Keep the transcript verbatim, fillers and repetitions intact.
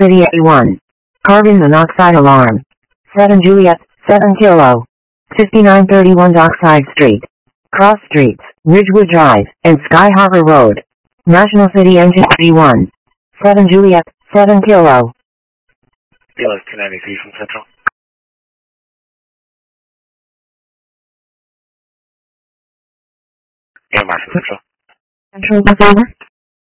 City A one. Carbon monoxide alarm. seven Juliet, seven Kilo. fifty-nine thirty-one Dockside Street. Cross Streets, Ridgewood Drive, and Sky Harbor Road. National City Engine B one. seven Juliet, seven Kilo. B L S two ninety-three from Central. Yeah, Mark from Central. Central, over.